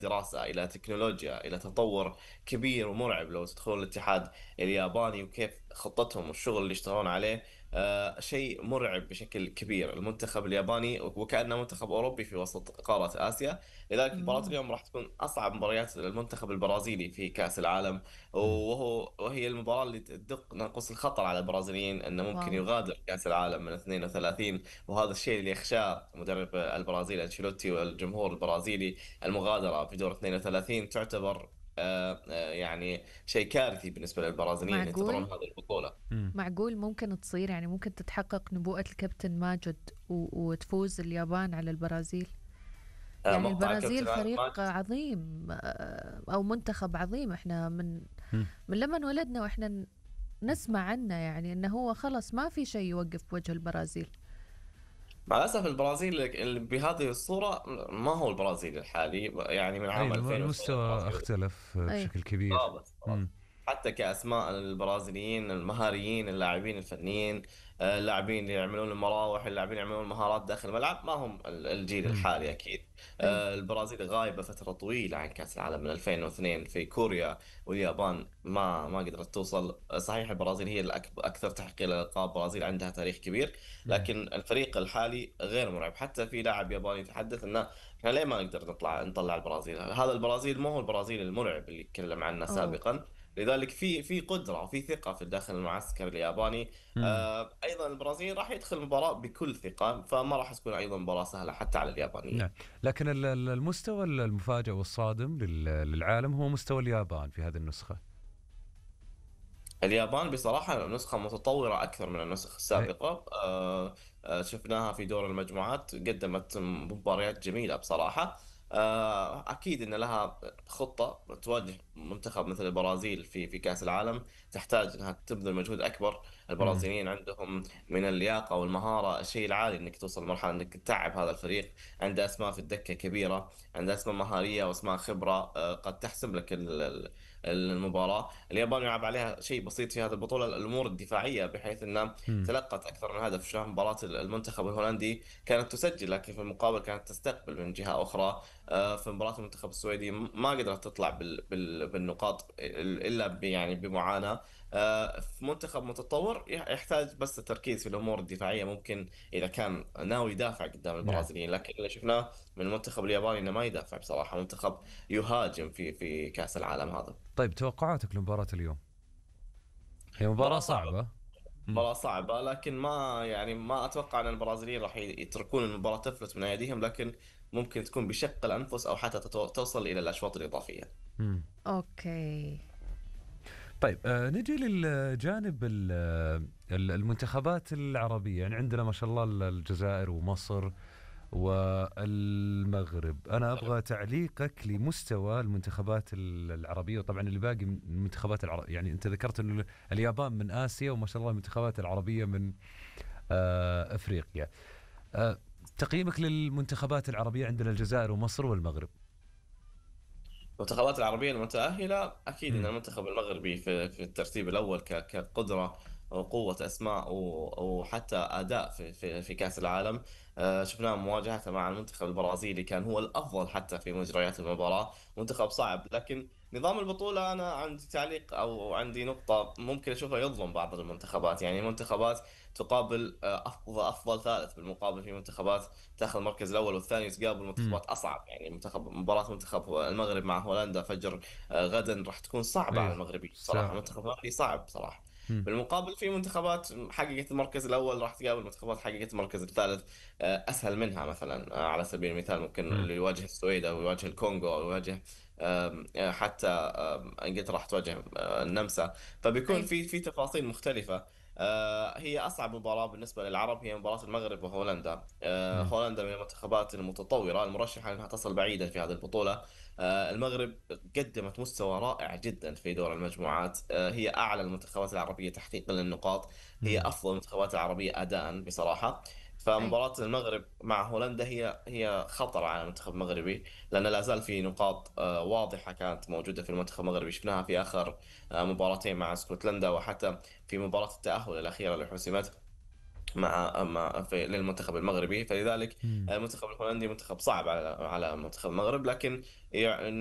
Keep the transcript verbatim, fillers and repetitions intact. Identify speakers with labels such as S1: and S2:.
S1: دراسة، إلى تكنولوجيا، إلى تطور كبير ومرعب. لو تدخلون الاتحاد الياباني وكيف خطتهم والشغل اللي يشتغلون عليه، آه شيء مرعب بشكل كبير. المنتخب الياباني وكأنه منتخب أوروبي في وسط قارة آسيا. لذلك مباراة
S2: مم.
S1: اليوم راح تكون أصعب مباريات للمنتخب البرازيلي في كأس العالم.
S3: مم.
S1: وهو وهي المباراة اللي تدق ناقوس الخطر على البرازيليين، أنه ممكن
S2: واو.
S1: يغادر كأس العالم من اثنين وثلاثين. وهذا الشيء اللي يخشاه مدرب البرازيل أنشيلوتي والجمهور البرازيلي. المغادرة في دور اثنين وثلاثين تعتبر آه، آه، يعني شيء كارثي بالنسبة للبرازيليين ينتظرون
S2: معقول.
S1: هذه البطولة.
S3: مم.
S2: معقول ممكن تصير، يعني ممكن تتحقق نبوءة الكابتن ماجد و... وتفوز اليابان على البرازيل.
S1: آه،
S2: يعني
S1: موقع
S2: البرازيل
S1: الكابتن
S2: فريق
S1: ماجد.
S2: عظيم، آه، أو منتخب عظيم. احنا من
S3: مم.
S2: من لما انولدنا واحنا ن- نسمع عنه، يعني انه هو خلص ما في شيء يوقف وجه البرازيل.
S1: مع الأسف البرازيل اللي بهذه الصورة ما هو البرازيل الحالي، يعني من
S3: اي
S1: عام
S3: الم-
S1: ألفين واثنين
S3: المستوى
S1: البرازيل
S3: اختلف
S2: اي.
S3: بشكل كبير.
S1: خالص خالص.
S3: مم.
S1: حتى كأسماء البرازيليين المهاريين، اللاعبين الفنيين، آه، اللاعبين اللي يعملون المراوح، اللاعبين اللي يعملون المهارات داخل الملعب، ما هم ال- الجيل
S3: مم.
S1: الحالي أكيد.
S2: اي.
S1: آه، البرازيل غايبة فترة طويلة عن كأس العالم من ألفين واثنين في كوريا واليابان، ما ما قدرت توصل. صحيح البرازيل هي الأكثر تحقيق للألقاب، البرازيل عندها تاريخ كبير،
S3: مم.
S1: لكن الفريق الحالي غير مرعب. حتى في لاعب ياباني يتحدث انه احنا ليه ما نقدر نطلع نطلع البرازيل. هذا البرازيل مو هو البرازيل المرعب اللي تكلم عنه
S2: اوه.
S1: سابقا. لذلك في في قدره وفي ثقه في داخل المعسكر الياباني.
S3: مم.
S1: آه ايضا البرازيل راح يدخل المباراه بكل ثقه، فما راح تكون ايضا مباراه سهله حتى على
S3: نعم.
S1: اليابانيين.
S3: لكن ال- ال- المستوى المفاجئ والصادم لل- للعالم هو مستوى اليابان في هذه النسخة.
S1: اليابان بصراحة نسخة متطورة أكثر من النسخ
S3: إيه.
S1: السابقة. آه، آه، شفناها في دور المجموعات، قدمت مباريات جميلة بصراحة. آه، أكيد أن لها خطة تواجه منتخب مثل البرازيل في في كأس العالم، تحتاج أنها تبذل مجهود أكبر.
S3: مم.
S1: البرازيليين عندهم من اللياقة والمهارة الشيء العالي، أنك توصل لمرحلة أنك تتعب هذا الفريق. عنده أسماء في الدكة كبيرة، عنده أسماء مهارية وأسماء خبرة آه، قد تحسم لك ال- ال- المباراة. اليابان يلعب عليها شيء بسيط في هذه البطولة، الأمور الدفاعية، بحيث أنها
S3: مم.
S1: تلقت أكثر من هدف. شفنا مباراة المنتخب الهولندي كانت تسجل، لكن في المقابل كانت تستقبل من جهة أخرى. آه، في مباراة المنتخب السويدي ما قدرت تطلع بال- بال- بالنقاط إلا ب- يعني بمعاناة. آه، في منتخب متطور يحتاج بس التركيز في الأمور الدفاعية، ممكن إذا كان ناوي يدافع قدام
S3: نعم.
S1: البرازيليين. لكن اللي شفناه من المنتخب الياباني إنه ما يدافع بصراحة، منتخب يهاجم في في كأس العالم هذا.
S3: طيب توقعاتك لمباراة اليوم؟ هي مباراة
S1: مباراة صعبة.
S3: صعبة. مم.
S1: مباراة صعبة، لكن ما يعني ما أتوقع أن البرازيليين راح يتركون المباراة تفلت من أيديهم، لكن ممكن تكون بشق الأنفس أو حتى تتو- توصل إلى الأشواط الإضافية.
S3: مم.
S2: اوكي.
S3: طيب آه نجي للجانب ال- ال- المنتخبات العربية. يعني عندنا ما شاء الله الجزائر ومصر والمغرب. أنا أبغى تعليقك لمستوى المنتخبات ال- العربية، وطبعا اللي باقي من المنتخبات العربية. يعني أنت ذكرت أن اليابان من آسيا، وما شاء الله المنتخبات العربية من آه أفريقيا. آه تقييمك للمنتخبات العربية عندنا الجزائر ومصر والمغرب.
S1: المنتخبات العربية المتأهلة، أكيد أن
S3: مم.
S1: المنتخب المغربي في في الترتيب الأول ك- كقدرة وقوة أسماء و- وحتى أداء في في في كأس العالم. آه، شفناه مواجهته مع المنتخب البرازيلي كان هو الأفضل حتى في مجريات المباراة. منتخب صعب، لكن نظام البطولة أنا عندي تعليق أو عندي نقطة ممكن أشوفها يظلم بعض المنتخبات. يعني منتخبات تقابل آه، أفضل أفضل ثالث، بالمقابل في منتخبات تاخذ المركز الاول والثاني وتقابل
S3: مم.
S1: منتخبات اصعب. يعني منتخب مباراه منتخب المغرب مع هولندا فجر آه، غدا راح تكون صعبه على
S3: ايه
S1: المغربيين صراحه.
S3: ساعة.
S1: منتخب المغربي صعب صراحه.
S3: مم.
S1: بالمقابل في منتخبات حققت المركز الاول راح تقابل منتخبات حققت المركز الثالث آه، اسهل منها. مثلا آه، على سبيل المثال ممكن
S3: مم.
S1: اللي يواجه السويد او يواجه الكونغو او يواجه آم، آه، حتى آم، انجلترا راح تواجه آه، النمسا. فبيكون
S2: اي.
S1: في في تفاصيل مختلفه. آه، هي أصعب مباراة بالنسبة للعرب هي مباراة المغرب وهولندا. آه،
S3: مم.
S1: هولندا من المنتخبات المتطورة المرشحة أنها تصل بعيدا في هذه البطولة. آه، المغرب قدمت مستوى رائع جدا في دور المجموعات. آه، هي أعلى المنتخبات العربية تحقيقا للنقاط، هي
S3: مم.
S1: أفضل المنتخبات العربية أداء بصراحة.
S2: اي.
S1: فمباراة المغرب مع هولندا هي هي خطر على المنتخب المغربي، لأن لا زال في نقاط آه، واضحة كانت موجودة في المنتخب المغربي. شفناها في آخر آه، مباراتين مع اسكتلندا، وحتى في مباراة التأهل الأخيرة اللي حسمت. مع مع في للمنتخب المغربي، فلذلك
S3: مم.
S1: المنتخب الهولندي منتخب صعب على على منتخب المغرب، لكن يعني